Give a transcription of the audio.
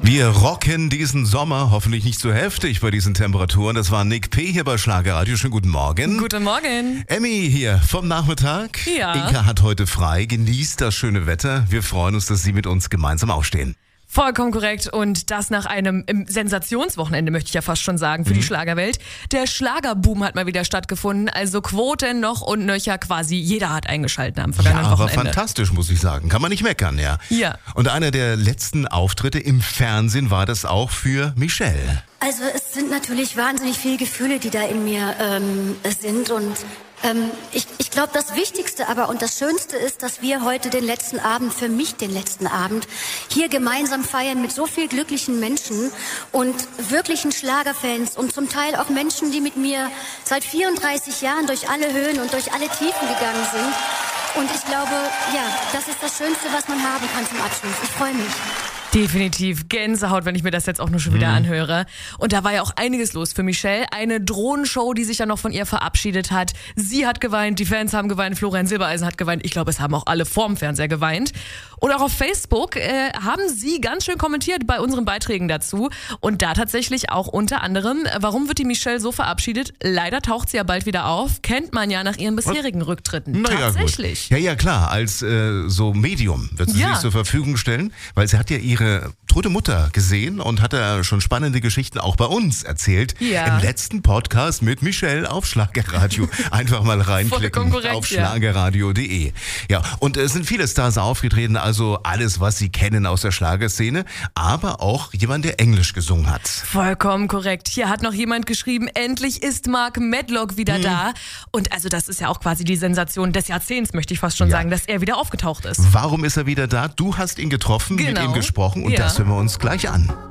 Wir rocken diesen Sommer, hoffentlich nicht zu heftig bei diesen Temperaturen. Das war Nick P. hier bei Schlagerradio. Schönen guten Morgen. Guten Morgen. Emmy hier vom Nachmittag. Ja. Inka hat heute frei, genießt das schöne Wetter. Wir freuen uns, dass Sie mit uns gemeinsam aufstehen. Vollkommen korrekt und das nach einem Sensationswochenende, möchte ich ja fast schon sagen, für die Schlagerwelt. Der Schlagerboom hat mal wieder stattgefunden, also Quoten noch und nöcher, quasi jeder hat eingeschaltet am vergangenen aber Wochenende. fantastisch, muss ich sagen. Kann man nicht meckern, ja. Ja. Und einer der letzten Auftritte im Fernsehen war das auch für Michelle. Also es sind natürlich wahnsinnig viele Gefühle, die da in mir sind und ich glaube, das Wichtigste aber und das Schönste ist, dass wir heute den letzten Abend, für mich den letzten Abend, hier gemeinsam feiern mit so vielen glücklichen Menschen und wirklichen Schlagerfans und zum Teil auch Menschen, die mit mir seit 34 Jahren durch alle Höhen und durch alle Tiefen gegangen sind. Und ich glaube, ja, das ist das Schönste, was man haben kann zum Abschluss. Ich freue mich. Definitiv Gänsehaut, wenn ich mir das jetzt auch nur schon wieder anhöre. Und da war ja auch einiges los für Michelle. Eine Drohnenshow, die sich ja noch von ihr verabschiedet hat. Sie hat geweint, die Fans haben geweint, Florian Silbereisen hat geweint. Ich glaube, es haben auch alle vorm Fernseher geweint. Und auch auf Facebook haben sie ganz schön kommentiert bei unseren Beiträgen dazu. Und da tatsächlich auch unter anderem, warum wird die Michelle so verabschiedet? Leider taucht sie ja bald wieder auf. Kennt man ja nach ihren bisherigen Rücktritten. Naja, tatsächlich. Gut. Ja, klar, als so Medium wird sie Ja. sich zur Verfügung stellen, weil sie hat ja ihre tote Mutter gesehen und hat ja schon spannende Geschichten auch bei uns erzählt. Ja. Im letzten Podcast mit Michelle auf Schlagerradio. Einfach mal reinklicken Vollkommen korrekt, auf ja. schlagerradio.de. Ja, und es sind viele Stars aufgetreten, also alles, was Sie kennen aus der Schlagerszene, aber auch jemand, der Englisch gesungen hat. Vollkommen korrekt. Hier hat noch jemand geschrieben, endlich ist Mark Medlock wieder da. Und also das ist ja auch quasi die Sensation des Jahrzehnts, möchte ich fast schon Ja. sagen, dass er wieder aufgetaucht ist. Warum ist er wieder da? Du hast ihn getroffen, mit Genau. ihm gesprochen und Ja. das hören wir uns gleich an.